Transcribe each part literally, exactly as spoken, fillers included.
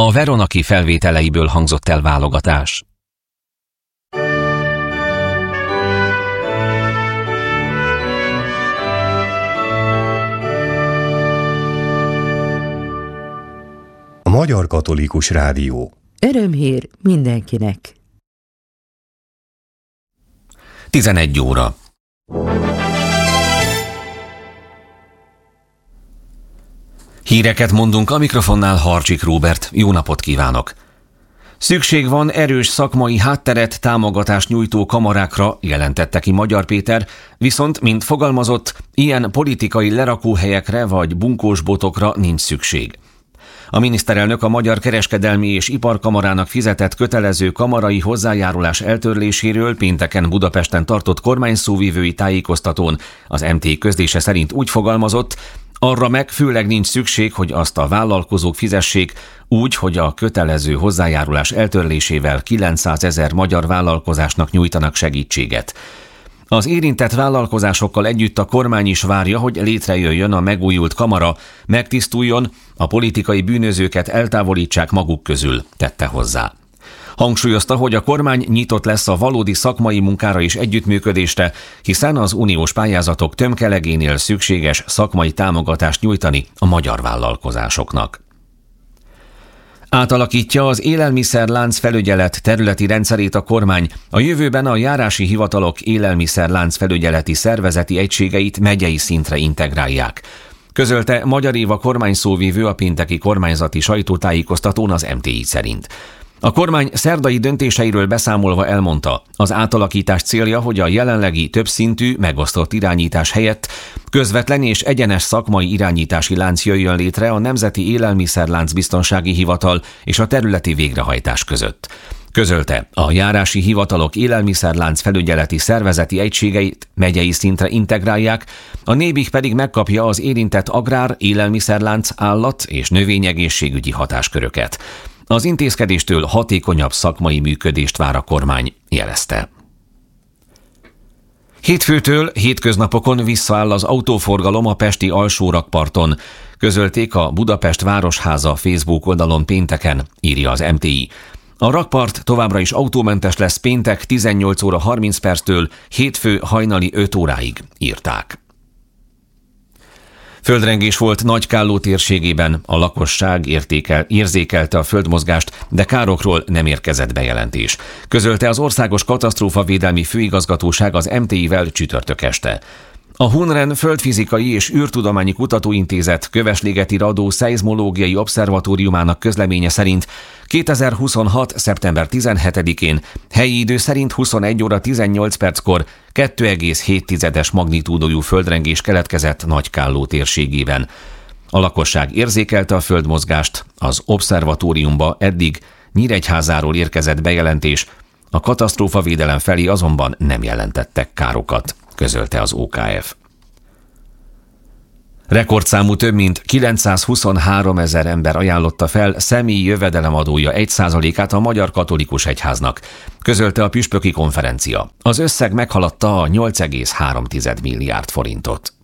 A Veronaki felvételeiből hangzott el válogatás. A Magyar Katolikus Rádió. Örömhír mindenkinek. tizenegy óra. Híreket mondunk, a mikrofonnál Harcsik Róbert. Jó napot kívánok! Szükség van erős szakmai hátteret, támogatást nyújtó kamarákra, jelentette ki Magyar Péter, viszont, mint fogalmazott, ilyen politikai lerakóhelyekre vagy bunkósbotokra nincs szükség. A miniszterelnök a Magyar Kereskedelmi és Iparkamarának fizetett kötelező kamarai hozzájárulás eltörléséről pénteken Budapesten tartott kormányszóvivői tájékoztatón az em té i közlése szerint úgy fogalmazott, arra meg főleg nincs szükség, hogy azt a vállalkozók fizessék úgy, hogy a kötelező hozzájárulás eltörlésével kilencszázezer magyar vállalkozásnak nyújtanak segítséget. Az érintett vállalkozásokkal együtt a kormány is várja, hogy létrejöjjön a megújult kamara, megtisztuljon, a politikai bűnözőket eltávolítsák maguk közül, tette hozzá. Hangsúlyozta, hogy a kormány nyitott lesz a valódi szakmai munkára és együttműködésre, hiszen az uniós pályázatok tömkelegénél szükséges szakmai támogatást nyújtani a magyar vállalkozásoknak. Átalakítja az élelmiszerlánc felügyelet területi rendszerét a kormány, a jövőben a járási hivatalok élelmiszerlánc felügyeleti szervezeti egységeit megyei szintre integrálják. Közölte Magyar Éva kormányszóvivő a pénteki kormányzati sajtótájékoztatón az em té i szerint. A kormány szerdai döntéseiről beszámolva elmondta, az átalakítás célja, hogy a jelenlegi többszintű, megosztott irányítás helyett közvetlen és egyenes szakmai irányítási lánc jöjjön létre a Nemzeti Élelmiszerlánc Biztonsági Hivatal és a területi végrehajtás között. Közölte, a járási hivatalok élelmiszerlánc felügyeleti szervezeti egységeit megyei szintre integrálják, a nébih pedig megkapja az érintett agrár, élelmiszerlánc, állat és növényegészségügyi hatásköröket. Az intézkedéstől hatékonyabb szakmai működést vár a kormány, jelezte. Hétfőtől hétköznapokon visszaáll az autóforgalom a pesti Alsó-rakparton, közölték a Budapest Városháza Facebook oldalon pénteken, írja az em té i. A rakpart továbbra is autómentes lesz péntek tizennyolc óra harminc perctől hétfő hajnali öt óráig, írták. Földrengés volt Nagykálló térségében, a lakosság értékel, érzékelte a földmozgást, de károkról nem érkezett bejelentés. Közölte az Országos Katasztrófavédelmi Főigazgatóság az em té i-vel csütörtök este. A Hunren Földfizikai és űrtudományi Kutatóintézet Kövesligeti Radó Szeizmológiai Obszervatóriumának közleménye szerint kétezer-huszonhat. szeptember tizenhetedikén helyi idő szerint huszonegy óra tizennyolc perckor kettő egész hét tizedes magnitúdójú földrengés keletkezett Nagykálló térségében. A lakosság érzékelte a földmozgást, az obszervatóriumba eddig Nyíregyházáról érkezett bejelentés, a katasztrófavédelem felé azonban nem jelentettek károkat, közölte az o ká ef. Rekordszámú több mint kilencszázhuszonhárom ezer ember ajánlotta fel személyi jövedelemadója egy százalékát a Magyar Katolikus Egyháznak, közölte a püspöki konferencia. Az összeg meghaladta a nyolc egész három milliárd forintot.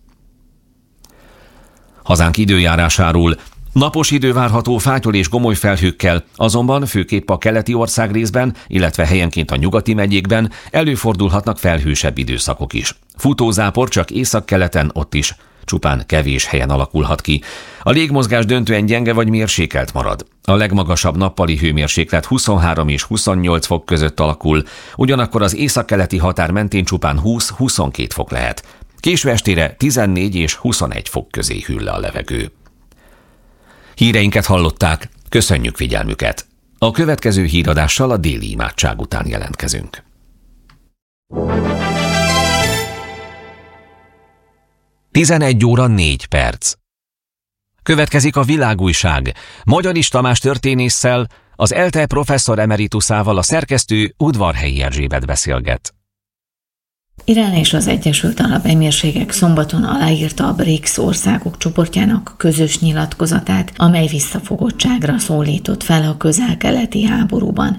Hazánk időjárásáról. Napos idő várható fátyol és gomoly felhőkkel, azonban főképp a keleti országrészben, illetve helyenként a nyugati megyékben előfordulhatnak felhősebb időszakok is. Futózápor csak északkeleten, ott is csupán kevés helyen alakulhat ki. A légmozgás döntően gyenge vagy mérsékelt marad. A legmagasabb nappali hőmérséklet huszonhárom és huszonnyolc fok között alakul, ugyanakkor az északkeleti határ mentén csupán húsz-huszonkét fok lehet. Késő estére tizennégy és huszonegy fok közé hűl le a levegő. Híreinket hallották, köszönjük figyelmüket! A következő híradással a déli imádság után jelentkezünk. tizenegy óra négy perc. Következik a Világújság. Magyarics Tamás történésszel, az ELTE professzor emeritusával a szerkesztő Udvarhelyi Erzsébet beszélget. Irán és az Egyesült Arab Emírségek szombaton aláírta a bríksz országok csoportjának közös nyilatkozatát, amely visszafogottságra szólított fel a közel-keleti háborúban.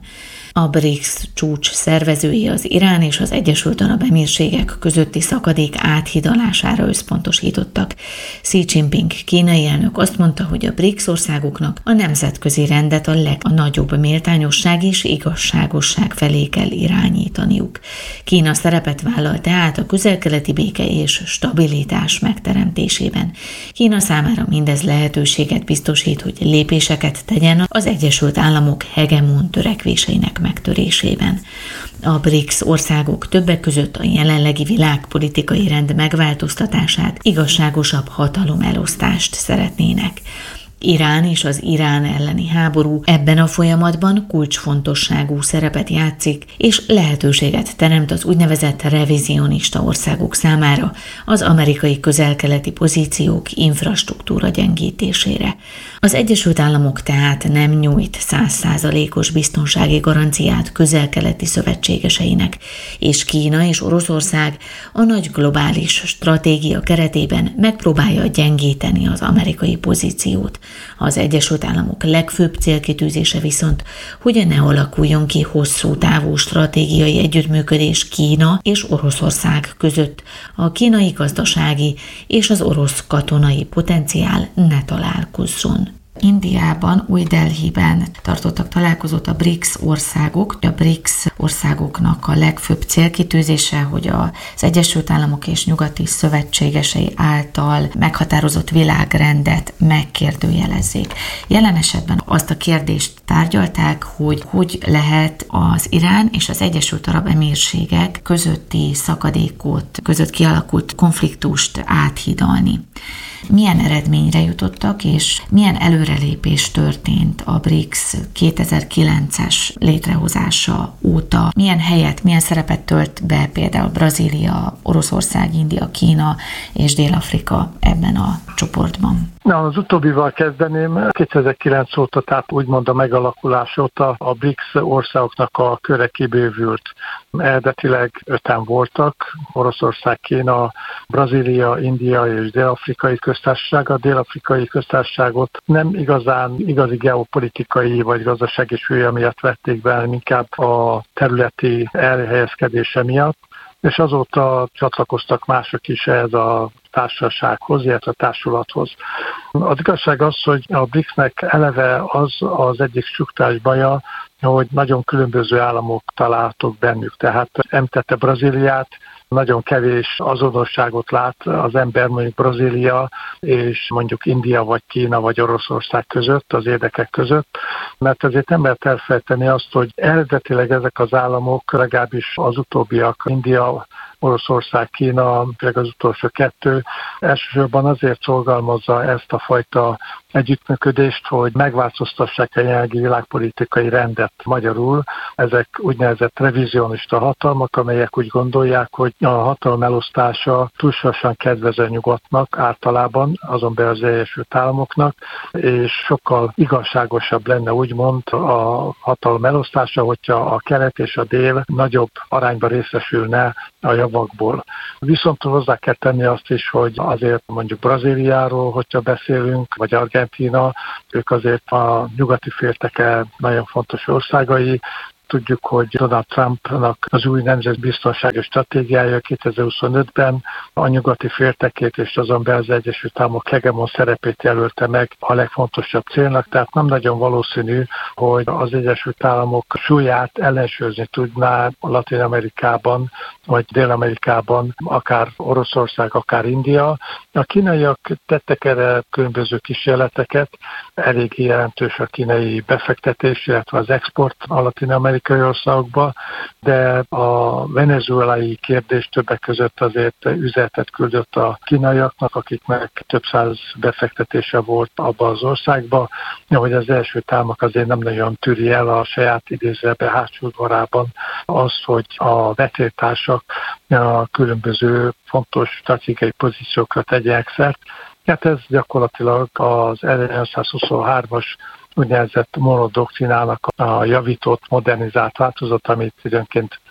A BRICS csúcs szervezői az Irán és az Egyesült Arab Emírségek közötti szakadék áthidalására összpontosítottak. Xi Jinping kínai elnök azt mondta, hogy a BRICS országoknak a nemzetközi rendet a legnagyobb méltányosság és igazságosság felé kell irányítaniuk. Kína szerepet vállal tehát a közel-keleti béke és stabilitás megteremtésében. Kína számára mindez lehetőséget biztosít, hogy lépéseket tegyen az Egyesült Államok hegemon törekvéseinek megtörésében. A BRICS országok többek között a jelenlegi világpolitikai rend megváltoztatását, igazságosabb hatalomelosztást szeretnének. Irán és az Irán elleni háború ebben a folyamatban kulcsfontosságú szerepet játszik, és lehetőséget teremt az úgynevezett revizionista országok számára az amerikai közel-keleti pozíciók infrastruktúra gyengítésére. Az Egyesült Államok tehát nem nyújt száz százalékos biztonsági garanciát közel-keleti szövetségeseinek, és Kína és Oroszország a nagy globális stratégia keretében megpróbálja gyengíteni az amerikai pozíciót. Az Egyesült Államok legfőbb célkitűzése viszont, hogy ne alakuljon ki hosszú távú stratégiai együttműködés Kína és Oroszország között. A kínai gazdasági és az orosz katonai potenciál ne találkozzon. Indiában, Új Delhiben tartottak találkozót a BRICS országok. A BRICS országoknak a legfőbb célkitűzése, hogy az Egyesült Államok és nyugati szövetségesei által meghatározott világrendet megkérdőjelezzék. Jelen esetben azt a kérdést tárgyalták, hogy hogy lehet az Irán és az Egyesült Arab Emírségek közötti szakadékot, között kialakult konfliktust áthidalni. Milyen eredményre jutottak, és milyen előrelépés történt a BRICS kétezer-kilences létrehozása óta? Milyen helyet, milyen szerepet tölt be például Brazília, Oroszország, India, Kína és Dél-Afrika ebben a csoportban? Na, az utóbbival kezdeném. kétezer-kilenc óta, tehát úgymond a megalakulás óta a BRICS országoknak a köre kibővült. Eredetileg öten voltak, Oroszország, Kína, Brazília, India és Dél-Afrikai köztársaság. A Dél-Afrikai köztársaságot nem igazán igazi geopolitikai vagy gazdasági súlya miatt vették be, inkább a területi elhelyezkedése miatt, és azóta csatlakoztak mások is ehhez a társasághoz, illetve a társulathoz. Az igazság az, hogy a BRICS-nek eleve az az egyik struktúrális baja, hogy nagyon különböző államok találhatók bennük. Tehát említette Brazíliát, nagyon kevés azonosságot lát az ember mondjuk Brazília és mondjuk India vagy Kína vagy Oroszország között, az érdekek között, mert ezért nem lehet elfelejteni azt, hogy eredetileg ezek az államok, legalábbis az utóbbiak, India, Oroszország, Kína, az utolsó kettő, elsősorban azért szorgalmazza ezt a fajta együttműködést, hogy megváltoztassák a jelenlegi világpolitikai rendet. Magyarul ezek úgynevezett revizionista hatalmak, amelyek úgy gondolják, hogy a hatalom elosztása túlságosan kedvező nyugatnak általában, azon belül az Egyesült Államoknak, és sokkal igazságosabb lenne úgymond a hatalom elosztása, hogyha a kelet és a dél nagyobb arányban részesülne a javakból. Viszont hozzá kell tenni azt is, hogy azért mondjuk Brazíliáról, hogyha beszélünk, vagy Argentína, ők azért a nyugati félteke nagyon fontos országai. Tudjuk, hogy Donald Trumpnak az új nemzetbiztonsági stratégiája kétezer-huszonötben a nyugati féltekét és azon belül az Egyesült Államok hegemon szerepét jelölte meg a legfontosabb célnak, tehát nem nagyon valószínű, hogy az Egyesült Államok súlyát ellensúlyozni tudná Latin-Amerikában vagy Dél-Amerikában, akár Oroszország, akár India. A kínaiak tettek erre különböző kísérleteket, elég jelentős a kínai befektetés, illetve az export a latin-amerikai országokba, de a venezuelai kérdés többek között azért üzenetet küldött a kínaiaknak, akiknek több száz befektetése volt abba az országba, hogy az első Államok azért nem nagyon tűri el a saját idézőjelben hátsó udvarában az, hogy a vetélytársak a különböző fontos stratégiai pozíciókra tegyenek szert. Hát ez gyakorlatilag az ezernyolcszázhuszonhármas úgynevezett monodoktrinának a javított, modernizált változat, amit időnként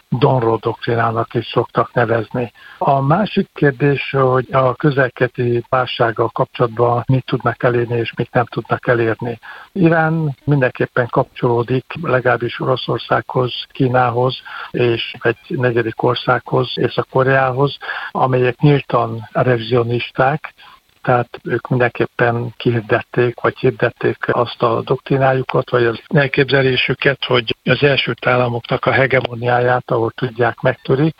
Donroe doktrinának is szoktak nevezni. A másik kérdés, hogy a közel-keleti válsággal kapcsolatban mit tudnak elérni és mit nem tudnak elérni. Irán mindenképpen kapcsolódik legalábbis Oroszországhoz, Kínához és egy negyedik országhoz, Észak-Koreához, amelyek nyíltan revizionisták, tehát ők mindenképpen kihirdették, vagy hirdették azt a doktrinájukat, vagy az elképzelésüket, hogy az Egyesült Államoknak a hegemoniáját, ahol tudják, megtörik,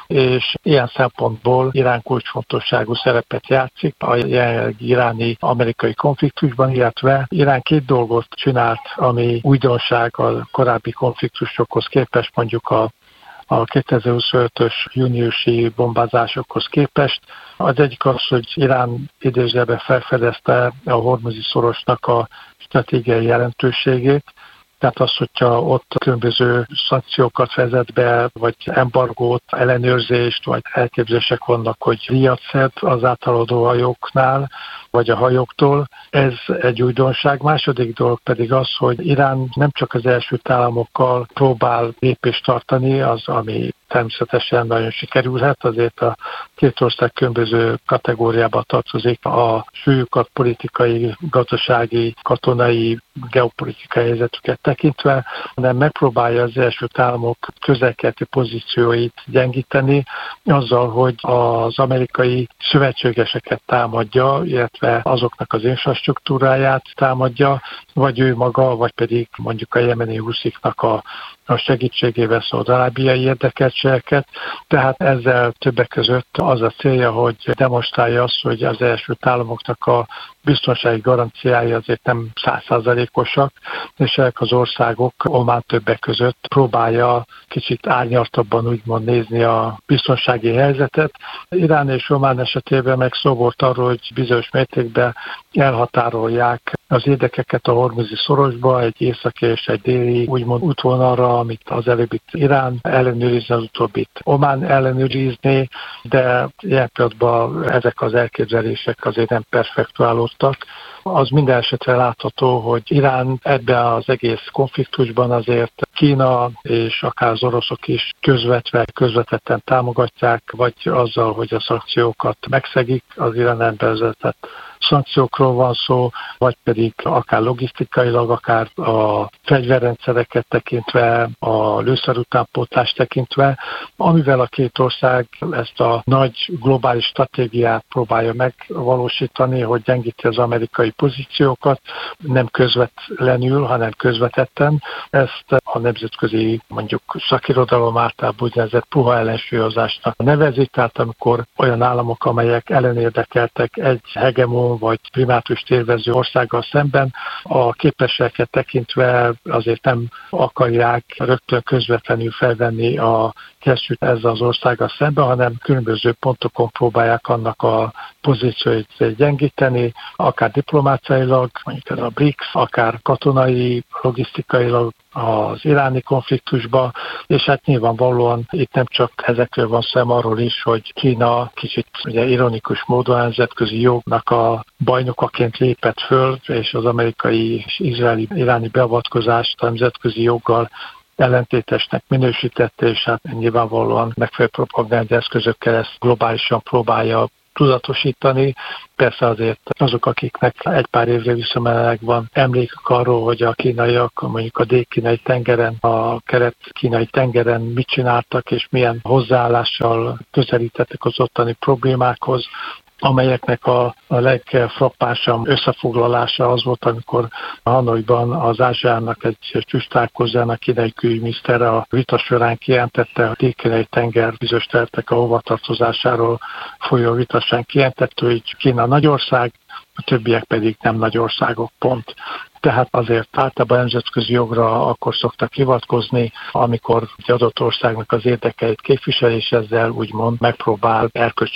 és ilyen szempontból Irán kulcsfontosságú szerepet játszik a jelenlegi iráni-amerikai konfliktusban, illetve Irán két dolgot csinált, ami újdonság a korábbi konfliktusokhoz képest, mondjuk a a kétezer-huszonötös júniusi bombázásokhoz képest. Az egyik az, hogy Irán idézőjelben felfedezte a hormuzi szorosnak a stratégiai jelentőségét, tehát az, hogyha ott különböző szankciókat vezet be, vagy embargót, ellenőrzést, vagy elképzelések vannak, hogy díjat szed az áthaladó hajóknál, vagy a hajóktól. Ez egy újdonság. Második dolog pedig az, hogy Irán nem csak az Egyesült Államokkal próbál lépést tartani, az, ami természetesen nagyon sikerülhet, azért a két ország különböző kategóriába tartozik a súlyukat politikai, gazdasági, katonai, geopolitikai helyzetüket tekintve, hanem megpróbálja az Egyesült Államok közel-keleti pozícióit gyengíteni azzal, hogy az amerikai szövetségeseket támadja, illetve azoknak az infrastruktúráját támadja, vagy ő maga, vagy pedig mondjuk a jemeni husziknak a a segítségével szaudarábiai érdekeltségeket, tehát ezzel többek között az a célja, hogy demonstrálja azt, hogy az Egyesült Államoknak a biztonsági garanciái azért nem száz százalékosak, és ezek az országok Omán többek között próbálja kicsit árnyaltabban úgymond nézni a biztonsági helyzetet. Irán és Omán esetében meg szó volt arról, hogy bizonyos mértékben elhatárolják az érdekeket a hormuzi szorosba, egy északi és egy déli úgymond útvonalra, amit az előbbit Irán ellenőrizni, az utóbbit Omán ellenőrizni, de ilyen pillanatban ezek az elképzelések azért nem perfektuálódtak. Az minden esetre látható, hogy Irán ebben az egész konfliktusban azért Kína és akár az oroszok is közvetve, közvetetten támogatják, vagy azzal, hogy a szankciókat megszegik, az Irán bevezetett szankciókról van szó, vagy pedig akár logisztikailag, akár a fegyverrendszereket tekintve, a lőszerutánpótlást tekintve, amivel a két ország ezt a nagy globális stratégiát próbálja megvalósítani, hogy gyengíti az amerikai pozíciókat, nem közvetlenül, hanem közvetetten. Ezt a nemzetközi mondjuk szakirodalom általában úgynevezett puha ellensúlyozásnak nevezi, tehát amikor olyan államok, amelyek ellenérdekeltek egy hegemon vagy primátust élvező országgal szemben, a képességeket tekintve azért nem akarják rögtön közvetlenül felvenni a kesztyűt ezzel az országgal szemben, hanem különböző pontokon próbálják annak a pozícióit gyengíteni, akár diplomáciailag, mondjuk ez a BRICS, akár katonai, logisztikailag az iráni konfliktusba, és hát nyilvánvalóan itt nem csak ezekről van szó, arról is, hogy Kína kicsit ugye ironikus módon nemzetközi jognak a bajnokaként lépett föl, és az amerikai és izraeli iráni beavatkozást a nemzetközi joggal ellentétesnek minősítette, és hát nyilvánvalóan megfelelő propaganda eszközökkel ezt globálisan próbálja tudatosítani. Persze azért azok, akiknek egy pár évre visszamenőleg van emlékük arról, hogy a kínaiak mondjuk a dél-kínai tengeren, a kelet-kínai tengeren mit csináltak, és milyen hozzáállással közelítettek az ottani problémákhoz, amelyeknek a, a legfrappánsabb összefoglalása az volt, amikor Hanoiban az Ázsiának egy csúcstalálkozóján kínai külügyminiszter a vita során kijelentette, a dél-kínai tenger bizonyos területek a hovatartozásáról folyó vita során kijelentette, hogy Kína nagy ország, a többiek pedig nem nagy országok, pont. Tehát azért általában nemzetközi jogra akkor szoktak hivatkozni, amikor egy adott országnak az érdekeit képvisel, és ezzel úgymond megpróbál erkölcsi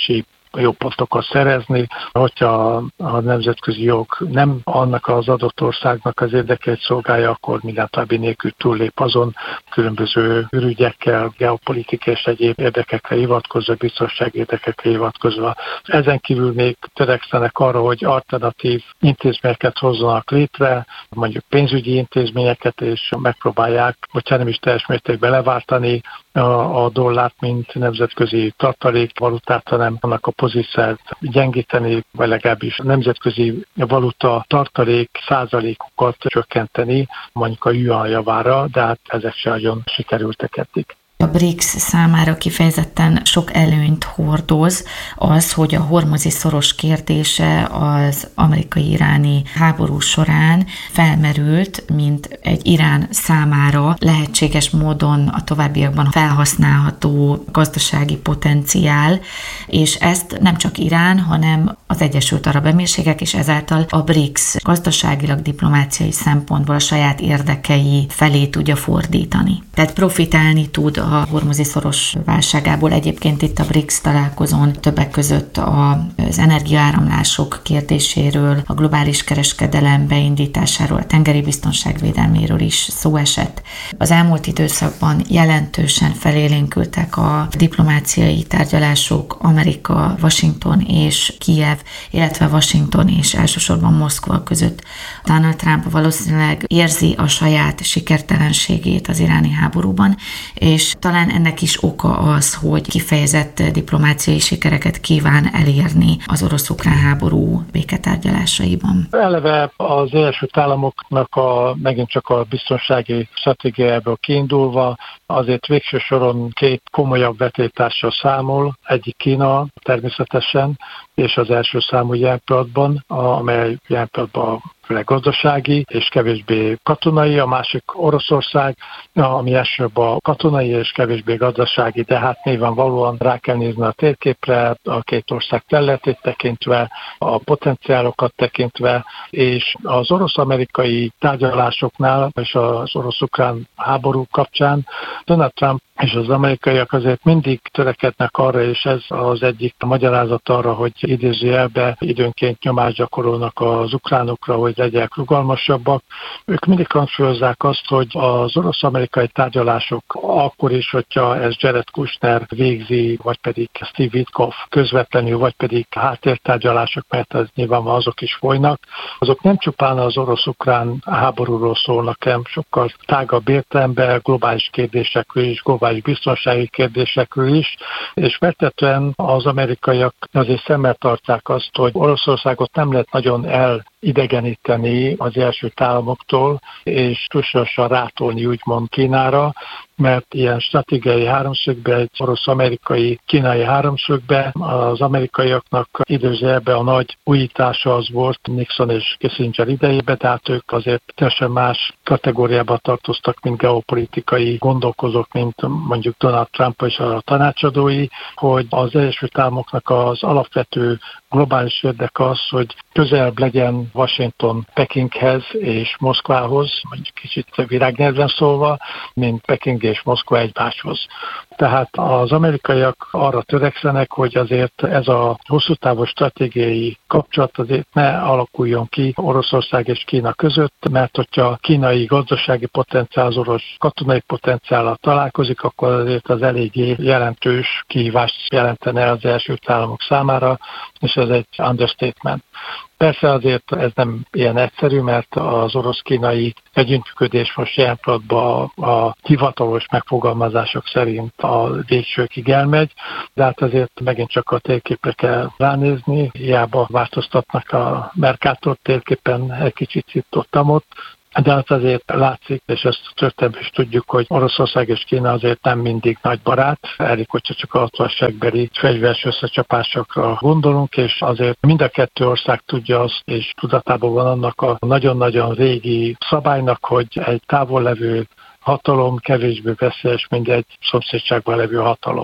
jó pontokat szerezni. Hogyha a nemzetközi jog nem annak az adott országnak az érdekeit szolgálja, akkor minden további nélkül túllép azon, különböző ürügyekkel, geopolitikai és egyéb érdekekre hivatkozva, biztonsági érdekekre hivatkozva. Ezen kívül még törekszenek arra, hogy alternatív intézményeket hozzanak létre, mondjuk pénzügyi intézményeket, és megpróbálják, hogyha nem is teljes mértékben leváltani a, a dollárt, mint nemzetközi tartalék valutát, hanem annak a pozíciót gyengíteni, vagy legalábbis a nemzetközi valuta tartalék százalékokat csökkenteni, mondjuk a yuan javára, de hát ezek sem nagyon sikerültek eddig. A BRICS számára kifejezetten sok előnyt hordoz az, hogy a hormuzi szoros kérdése az amerikai-iráni háború során felmerült, mint egy Irán számára lehetséges módon a továbbiakban felhasználható gazdasági potenciál, és ezt nem csak Irán, hanem az Egyesült Arab Emírségek és ezáltal a BRICS gazdaságilag, diplomáciai szempontból a saját érdekei felé tudja fordítani. Tehát profitálni tud a hormuzi szoros válságából. Egyébként itt a BRICS találkozón többek között az energiaáramlások kérdéséről, a globális kereskedelem beindításáról, a tengeri biztonság védelméről is szó esett. Az elmúlt időszakban jelentősen felélénkültek a diplomáciai tárgyalások Amerika, Washington és Kijev, illetve Washington és elsősorban Moszkva között. Donald Trump valószínűleg érzi a saját sikertelenségét az iráni háborúban, és talán ennek is oka az, hogy kifejezett diplomáciai sikereket kíván elérni az orosz-ukrán háború béketárgyalásaiban. Eleve az Egyesült Államoknak a, megint csak a biztonsági stratégiájából kiindulva azért végső soron két komolyabb vetétással számol, egyik Kína természetesen, és az első számú jelen pillanatban, amely jelen pillanatban főleg gazdasági és kevésbé katonai, a másik Oroszország, ami elsőbb a katonai és kevésbé gazdasági, de hát nyilvánvalóan rá kell nézni a térképre, a két ország területét tekintve, a potenciálokat tekintve, és az orosz-amerikai tárgyalásoknál és az orosz-ukrán háború kapcsán Donald Trump és az amerikaiak azért mindig törekednek arra, és ez az egyik magyarázat arra, hogy idézőjelben időnként nyomást gyakorolnak az ukránokra, hogy legyenek rugalmasabbak. Ők mindig hangsúlyozzák azt, hogy az orosz-amerikai tárgyalások akkor is, hogyha ez Jared Kushner végzi, vagy pedig Steve Witkoff közvetlenül, vagy pedig háttértárgyalások, mert ez nyilvánvalóan azok is folynak, azok nem csupán az orosz-ukrán háborúról szólnak, hanem sokkal tágabb értelemben globális kérdésekről is, globális biztonsági kérdésekről is, és feltetően az amerikaiak azért szemmel tartják azt, hogy Oroszországot nem lehet nagyon elidegeníteni az Egyesült Államoktól, és túlságosan rátolni úgymond Kínára, mert ilyen stratégiai háromszögbe, egy orosz-amerikai kínai háromszögbe az amerikaiaknak időzőjelben a nagy újítása az volt Nixon és Kissinger idejében, tehát ők azért teljesen más kategóriába tartoztak, mint geopolitikai gondolkozók, mint mondjuk Donald Trump és a tanácsadói, hogy az Egyesült Államoknak az alapvető globális érdek az, hogy közelebb legyen Washington Pekinghez és Moszkvához, mondjuk kicsit virágnyelven szólva, mint Peking és Moszkva egymáshoz. Tehát az amerikaiak arra törekszenek, hogy azért ez a hosszú távú stratégiai kapcsolat azért ne alakuljon ki Oroszország és Kína között, mert hogyha a kínai gazdasági potenciál az orosz katonai potenciállal találkozik, akkor azért az eléggé jelentős kihívást jelentene az Egyesült Államok számára, és ez egy understatement. Persze azért ez nem ilyen egyszerű, mert az orosz-kínai együttműködés most jelen pillanatban a, a hivatalos megfogalmazások szerint a végsőkig elmegy, de hát azért megint csak a térképre kell ránézni, hiába változtatnak a Mercator térképen egy kicsit itt-ott, de hát azért látszik, és ezt történetben is tudjuk, hogy Oroszország és Kína azért nem mindig nagy barát. Elég, hogyha csak a hatvanas évekbeli fegyveres összecsapásokra gondolunk, és azért mind a kettő ország tudja azt, és tudatában van annak a nagyon-nagyon régi szabálynak, hogy egy távol levő hatalom kevésbé veszélyes, mint egy szomszédságban levő hatalom.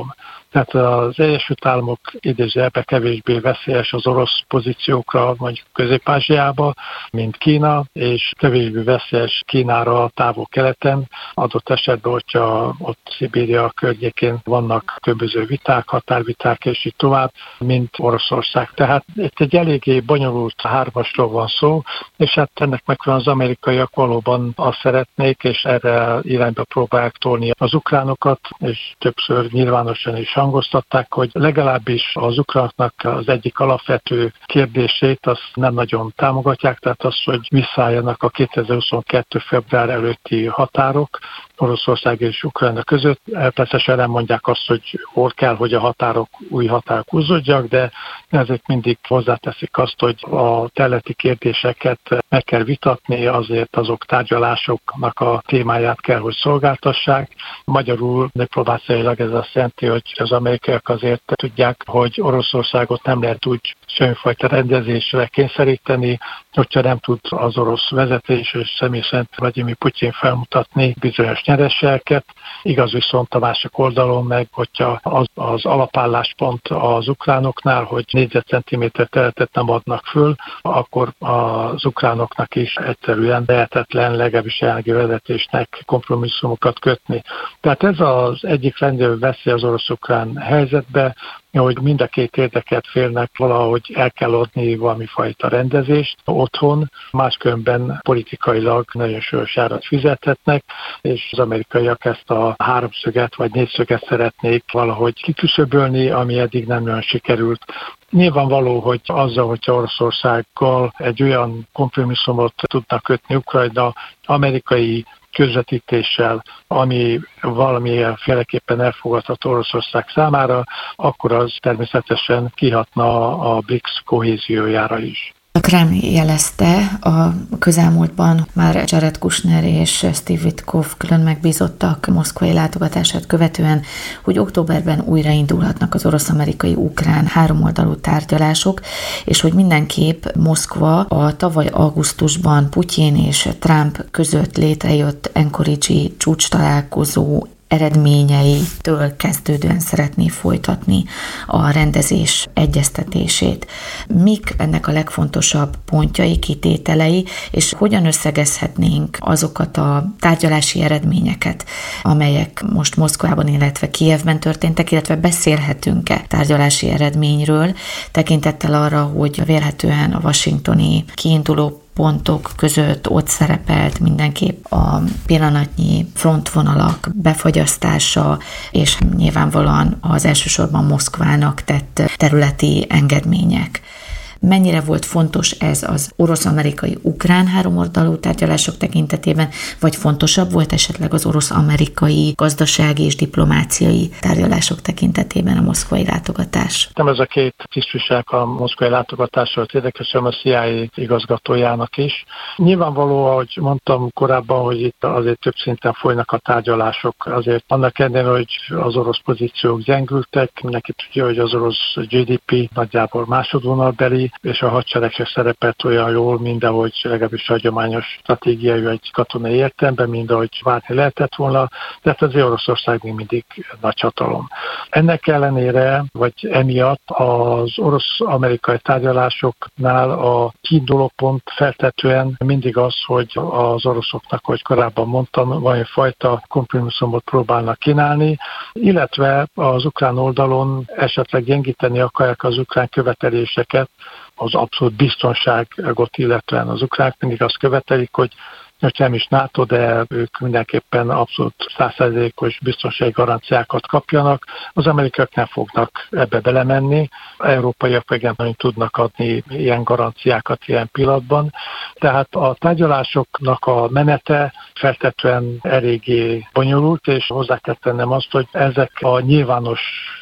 Tehát az Egyesült Államok idézőjelben kevésbé veszélyes az orosz pozíciókra, mondjuk Közép-Ázsiába, mint Kína, és kevésbé veszélyes Kínára a távol-keleten, adott esetben, hogyha ott Szibéria környékén vannak különböző viták, határviták, és így tovább, mint Oroszország. Tehát itt egy eléggé bonyolult hármasról van szó, és hát ennek megfelelően az amerikaiak valóban azt szeretnék, és erre irányba próbálják tolni az ukránokat, és többször nyilvánosan is hangoztatták, hogy legalábbis az ukránoknak az egyik alapvető kérdését azt nem nagyon támogatják, tehát az, hogy visszaálljanak a kétezer-huszonkettő február előtti határok Oroszország és Ukrajna között. Persze nem mondják azt, hogy hol kell, hogy a határok, új határok húzódjak, de ezért mindig hozzáteszik azt, hogy a területi kérdéseket meg kell vitatni, azért azok tárgyalásoknak a témáját kell, hogy szolgáltassák. Magyarul diplomáciailag ez azt jelenti, hogy az amerikaiak azért tudják, hogy Oroszországot nem lehet úgy semmifajta rendezésre kényszeríteni, hogyha nem tud az orosz vezetés és személy szerint Vladimir Putyin felmutatni bizonyos nyereségeket. Igaz viszont a másik oldalon meg, hogyha az, az alapálláspont az ukránoknál, hogy négyzetcentiméter területet nem adnak föl, akkor az ukránoknak is egyszerűen lehetetlen, legalábbis jelenlegi vezetésnek kompromisszumokat kötni. Tehát ez az egyik legnagyobb veszély az orosz-ukrán helyzetbe, hogy mind a két érdekelt félnek valahogy el kell adni valami fajta rendezést otthon, máskülönben politikailag nagyon súlyos árat fizethetnek, és az amerikaiak ezt a háromszöget vagy négyszöget szeretnék valahogy kiküszöbölni, ami eddig nem nagyon sikerült. Nyilvánvaló, hogy azzal, hogyha Oroszországgal egy olyan kompromisszumot tudnak kötni Ukrajna, amerikai közvetítéssel, ami valamilyen féleképpen elfogadható Oroszország számára, akkor az természetesen kihatna a BRICS kohéziójára is. A Kreml jelezte a közelmúltban már Jared Kushner és Steve Witkoff külön megbízottak moszkvai látogatását követően, hogy októberben újraindulhatnak az orosz-amerikai-ukrán háromoldalú tárgyalások, és hogy mindenképp Moszkva a tavaly augusztusban Putyin és Trump között létrejött Anchorage-i csúcs találkozó eredményeitől kezdődően szeretné folytatni a rendezés egyeztetését. Mik ennek a legfontosabb pontjai, kitételei, és hogyan összegezhetnénk azokat a tárgyalási eredményeket, amelyek most Moszkvában, illetve Kijevben történtek, illetve beszélhetünk-e tárgyalási eredményről, tekintettel arra, hogy vélhetően a washingtoni kiinduló pontok között ott szerepelt mindenképp a pillanatnyi frontvonalak befagyasztása, és nyilvánvalóan az elsősorban Moszkvának tett területi engedmények. Mennyire volt fontos ez az orosz-amerikai-ukrán háromoldalú tárgyalások tekintetében, vagy fontosabb volt esetleg az orosz-amerikai gazdasági és diplomáciai tárgyalások tekintetében a moszkvai látogatás? Nem ez a két tisztviselő a moszkvai látogatásról érdekes, hanem a C I A igazgatójának is. Nyilvánvaló, ahogy mondtam korábban, hogy itt azért több szinten folynak a tárgyalások. Azért annak ellenére, hogy az orosz pozíciók gyengültek, mindenki tudja, hogy az orosz G D P nagyjából másodvonalbeli, és a hadsereg se szerepelt olyan jól, mint ahogy legalábbis hagyományos stratégiai vagy katonai értelemben, mint ahogy várni lehetett volna, de az Oroszország még mindig nagy hatalom. Ennek ellenére, vagy emiatt az orosz-amerikai tárgyalásoknál a kiinduló pont feltetően mindig az, hogy az oroszoknak, hogy korábban mondtam, valami fajta kompromisszumot próbálnak kínálni, illetve az ukrán oldalon esetleg gyengíteni akarják az ukrán követeléseket, az abszolút biztonságot illetően az ukránok mindig azt követelik, hogy hogy nem is NATO, de ők mindenképpen abszolút száz százalékos biztonsági garanciákat kapjanak. Az amerikaiak nem fognak ebbe belemenni, európaiak meg nem tudnak adni ilyen garanciákat ilyen pillanatban. Tehát a tárgyalásoknak a menete feltetően eléggé bonyolult, és hozzá kell tennem azt, hogy ezek a nyilvános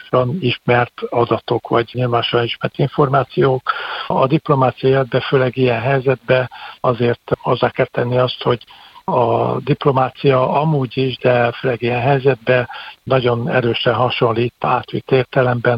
ismert adatok, vagy nyilvánosan ismert információk. A diplomáciájában, főleg ilyen helyzetben azért hozzá kell tenni azt, hogy a diplomácia amúgy is, de főleg ilyen helyzetben nagyon erősen hasonlít átvitt értelemben